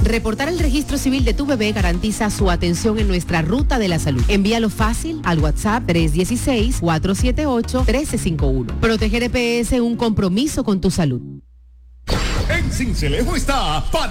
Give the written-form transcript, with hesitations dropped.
Reportar el registro civil de tu bebé garantiza su atención en nuestra ruta de la salud. Envíalo fácil al WhatsApp 316-478-1351. Proteger EPS, un compromiso con tu salud. En Sincelejo está